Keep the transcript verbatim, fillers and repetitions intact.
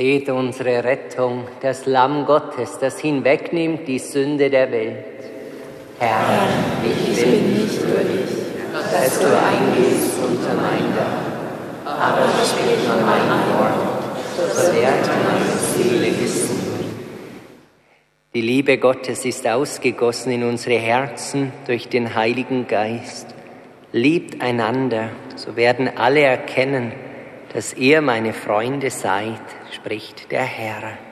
Seht unsere Rettung, das Lamm Gottes, das hinwegnimmt die Sünde der Welt. Herr, ich bin nicht würdig, dass du eingehst unter mein Dach, aber sprich nur mein Wort, so wird meine Seele wissen. Die Liebe Gottes ist ausgegossen in unsere Herzen durch den Heiligen Geist. Liebt einander, so werden alle erkennen, dass ihr meine Freunde seid, spricht der Herr.